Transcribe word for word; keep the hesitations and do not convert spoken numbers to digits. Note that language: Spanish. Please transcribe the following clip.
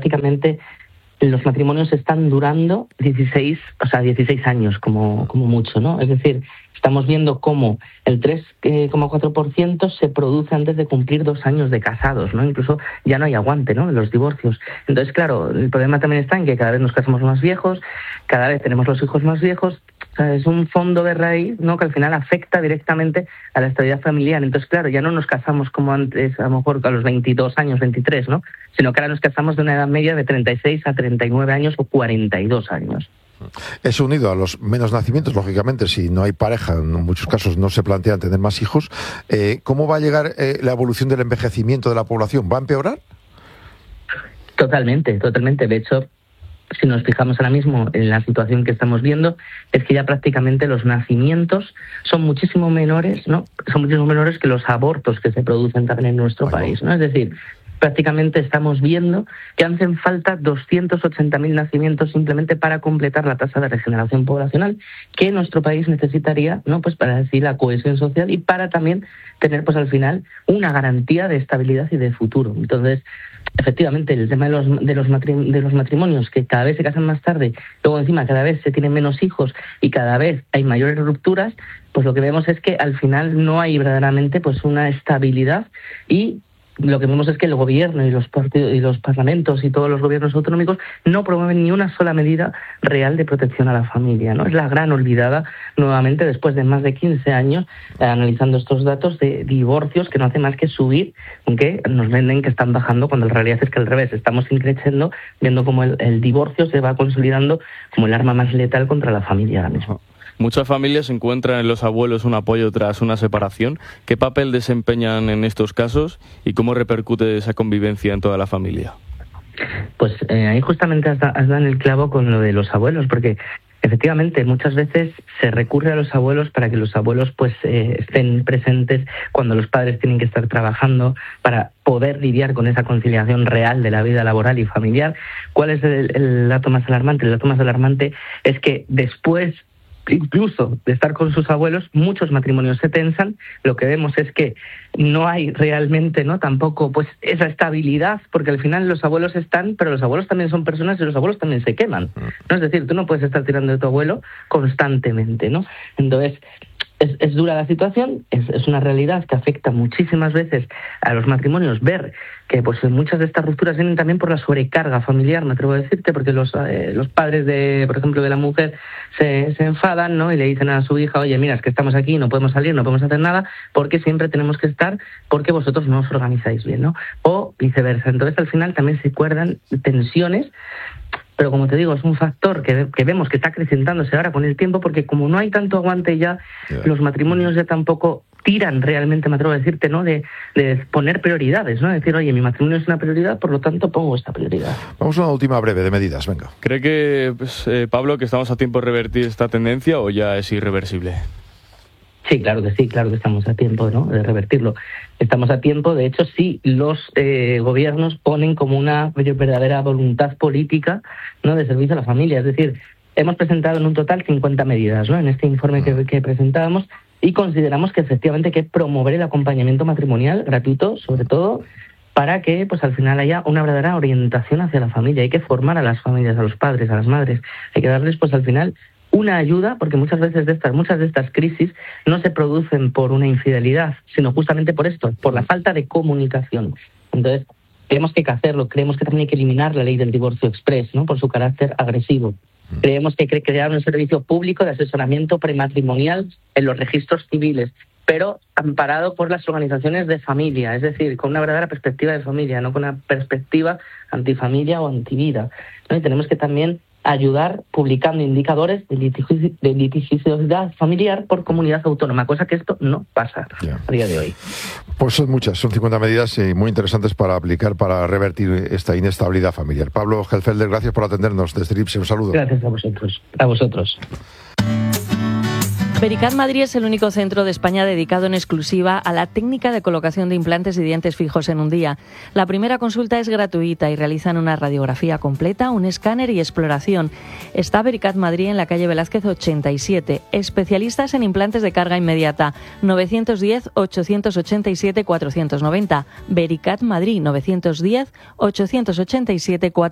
prácticamente los matrimonios están durando dieciséis, o sea, dieciséis años como, como mucho, ¿no? Es decir, estamos viendo cómo el tres coma cuatro por ciento se produce antes de cumplir dos años de casados, ¿no? Incluso ya no hay aguante, ¿no?, de los divorcios. Entonces, claro, el problema también está en que cada vez nos casamos más viejos, cada vez tenemos los hijos más viejos. O sea, es un fondo de raíz, ¿no?, que al final afecta directamente a la estabilidad familiar. Entonces, claro, ya no nos casamos como antes, a lo mejor a los veintidós años, veintitrés, ¿no?, sino que ahora nos casamos de una edad media de treinta y seis a treinta y nueve años o cuarenta y dos años. Eso unido a los menos nacimientos, lógicamente, si no hay pareja, en muchos casos no se plantean tener más hijos. Eh, ¿Cómo va a llegar eh, la evolución del envejecimiento de la población? ¿Va a empeorar? Totalmente, totalmente. De hecho, si nos fijamos ahora mismo en la situación que estamos viendo, es que ya prácticamente los nacimientos son muchísimo menores, ¿no? Son muchísimo menores que los abortos que se producen también en nuestro Ay, país, ¿no? Es decir, prácticamente estamos viendo que hacen falta doscientos ochenta mil nacimientos simplemente para completar la tasa de regeneración poblacional que nuestro país necesitaría, ¿no?, pues para decir la cohesión social y para también tener, pues al final, una garantía de estabilidad y de futuro. Entonces, efectivamente, el tema de los de los, matrim- de los matrimonios que cada vez se casan más tarde, luego encima cada vez se tienen menos hijos y cada vez hay mayores rupturas, pues lo que vemos es que al final no hay verdaderamente pues una estabilidad, y lo que vemos es que el gobierno y los partidos y los parlamentos y todos los gobiernos autonómicos no promueven ni una sola medida real de protección a la familia, ¿no? Es la gran olvidada, nuevamente, después de más de quince años eh, analizando estos datos de divorcios que no hacen más que subir, aunque nos venden que están bajando, cuando en realidad es que al revés, estamos increciendo, viendo cómo el, el divorcio se va consolidando como el arma más letal contra la familia ahora mismo. Muchas familias encuentran en los abuelos un apoyo tras una separación. ¿Qué papel desempeñan en estos casos y cómo repercute esa convivencia en toda la familia? Pues eh, ahí justamente has, has dado en el clavo con lo de los abuelos, porque efectivamente muchas veces se recurre a los abuelos para que los abuelos pues eh, estén presentes cuando los padres tienen que estar trabajando, para poder lidiar con esa conciliación real de la vida laboral y familiar. ¿Cuál es el, el dato más alarmante? El dato más alarmante es que después, incluso de estar con sus abuelos, muchos matrimonios se tensan. Lo que vemos es que no hay realmente, ¿no?, tampoco pues esa estabilidad, porque al final los abuelos están, pero los abuelos también son personas y los abuelos también se queman, ¿no? Es decir, tú no puedes estar tirando de tu abuelo constantemente, ¿no? Entonces, es, es dura la situación, es, es una realidad que afecta muchísimas veces a los matrimonios, ver que pues muchas de estas rupturas vienen también por la sobrecarga familiar, me atrevo a decirte, porque los eh, los padres de, por ejemplo, de la mujer se, se enfadan, ¿no?, y le dicen a su hija, oye, mira, es que estamos aquí, no podemos salir, no podemos hacer nada, porque siempre tenemos que estar, porque vosotros no os organizáis bien, ¿no? O viceversa. Entonces, al final también se cuerdan tensiones, pero como te digo, es un factor que, que vemos que está acrecentándose ahora con el tiempo, porque como no hay tanto aguante ya, yeah. los matrimonios ya tampoco tiran realmente, me atrevo a decirte, ¿no?, de, de poner prioridades, ¿no? Decir, oye, mi matrimonio es una prioridad, por lo tanto pongo esta prioridad. Vamos a una última breve de medidas, venga. ¿Cree que, pues, eh, Pablo, que estamos a tiempo de revertir esta tendencia o ya es irreversible? Sí, claro que sí, claro que estamos a tiempo, ¿no?, de revertirlo. Estamos a tiempo, de hecho, sí, los eh, gobiernos ponen como una verdadera voluntad política, ¿no?, de servicio a la familia. Es decir, hemos presentado en un total cincuenta medidas, ¿no?, en este informe que, que presentábamos, y consideramos que efectivamente hay que promover el acompañamiento matrimonial gratuito, sobre todo para que pues al final haya una verdadera orientación hacia la familia. Hay que formar a las familias, a los padres, a las madres. Hay que darles pues al final una ayuda, porque muchas veces de estas, muchas de estas crisis no se producen por una infidelidad, sino justamente por esto, por la falta de comunicación. Entonces, creemos que hay que hacerlo, creemos que también hay que eliminar la ley del divorcio exprés, ¿no?, por su carácter agresivo. Creemos que hay que crear un servicio público de asesoramiento prematrimonial en los registros civiles, pero amparado por las organizaciones de familia, es decir, con una verdadera perspectiva de familia, no con una perspectiva antifamilia o antivida, ¿no? Y tenemos que también ayudar publicando indicadores de, litig- de litigiosidad familiar por comunidad autónoma, cosa que esto no pasa yeah. a día de hoy. Pues son muchas, son cincuenta medidas y muy interesantes para aplicar para revertir esta inestabilidad familiar. Pablo Gelfelder, gracias por atendernos desde IPSE, un saludo. Gracias a vosotros. A vosotros. Vericat Madrid es el único centro de España dedicado en exclusiva a la técnica de colocación de implantes y dientes fijos en un día. La primera consulta es gratuita y realizan una radiografía completa, un escáner y exploración. Está Vericat Madrid en la calle Velázquez ochenta y siete. Especialistas en implantes de carga inmediata. nueve uno cero, ocho ocho siete, cuatro nueve cero. Vericat Madrid, nueve uno cero, ocho ocho siete, cuatro